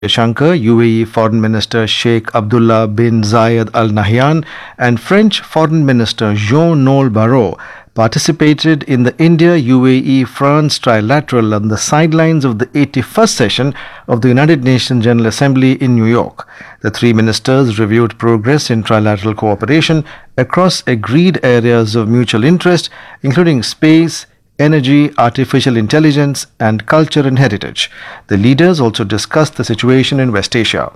Shankar, UAE Foreign Minister Sheikh Abdullah bin Zayed Al Nahyan, and French Foreign Minister Jean-Noel Barrot participated in the India-UAE-France trilateral on the sidelines of the 81st session of the United Nations General Assembly in New York. The three ministers reviewed progress in trilateral cooperation across agreed areas of mutual interest, including space, energy, artificial intelligence, and culture and heritage. The leaders also discussed the situation in West Asia.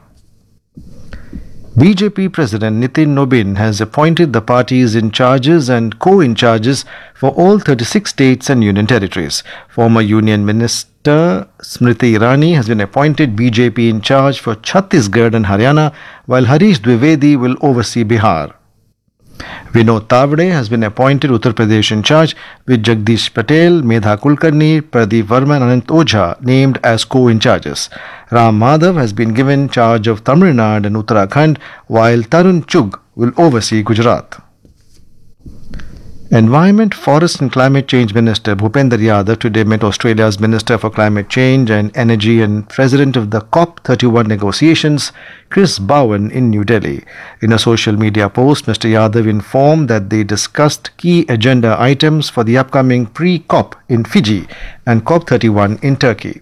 BJP President Nitin Nobin has appointed the party's in charges and co-in charges for all 36 states and union territories. Former Union Minister Smriti Irani has been appointed BJP in charge for Chhattisgarh and Haryana, while Harish Dwivedi will oversee Bihar. Vinod Tavade has been appointed Uttar Pradesh in charge, with Jagdish Patel, Medha Kulkarni, Pradeep Verma and Anant Ojha named as co-in charges. Ram Madhav has been given charge of Tamil Nadu and Uttarakhand, while Tarun Chugh will oversee Gujarat. Environment, Forest and Climate Change Minister Bhupender Yadav today met Australia's Minister for Climate Change and Energy and President of the COP31 negotiations, Chris Bowen, in New Delhi. In a social media post, Mr. Yadav informed that they discussed key agenda items for the upcoming pre-COP in Fiji and COP31 in Turkey.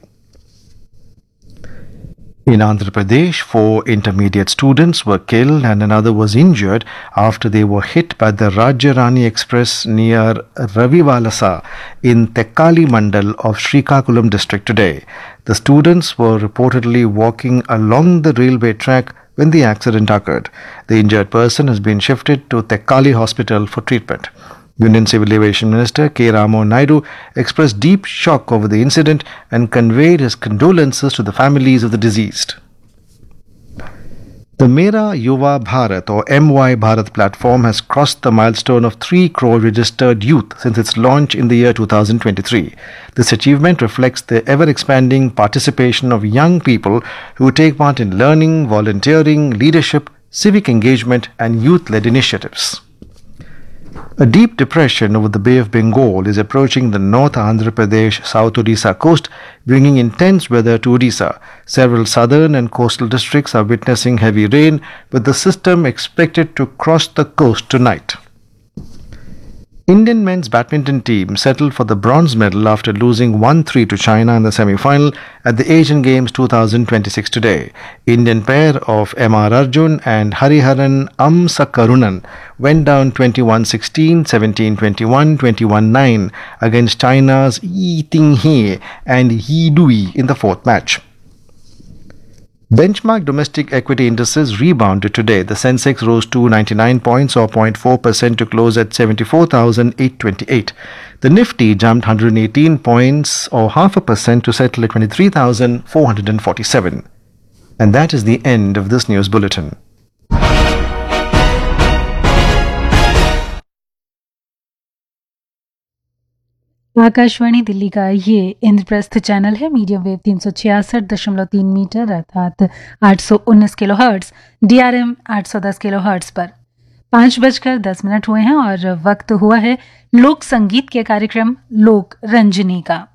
In Andhra Pradesh, 4 intermediate students were killed and another was injured after they were hit by the Rajya Rani Express near Ravivalasa in Tekkali Mandal of Srikakulam district today. The students were reportedly walking along the railway track when the accident occurred. The injured person has been shifted to Tekkali Hospital for treatment. Union Civil Aviation Minister K. Ramo Naidu expressed deep shock over the incident and conveyed his condolences to the families of the deceased. The Mera Yuva Bharat or MY Bharat platform has crossed the milestone of 3 crore registered youth since its launch in the year 2023. This achievement reflects the ever-expanding participation of young people who take part in learning, volunteering, leadership, civic engagement and youth-led initiatives. A deep depression over the Bay of Bengal is approaching the North Andhra Pradesh South Odisha coast, bringing intense weather to Odisha. Several southern and coastal districts are witnessing heavy rain, with the system expected to cross the coast tonight. Indian men's badminton team settled for the bronze medal after losing 1-3 to China in the semi-final at the Asian Games 2026 today. Indian pair of M.R. Arjun and Hariharan Amsakarunan went down 21-16, 17-21, 21-9 against China's Yi Ting-he and Yi Dui in the 4th match. Benchmark domestic equity indices rebounded today. The Sensex rose 299 points or 0.4% to close at 74,828. The Nifty jumped 118 points or 0.5% to settle at 23,447. And that is the end of this news bulletin. Akashvani Delhi का ये Indraprastha channel है। Medium wave 366.3 metre अर्थात 819 kilohertz, DRM 810 kilohertz पर 5:10 हुए हैं और वक्त हुआ है लोक संगीत के कार्यक्रम लोक रंजनी का।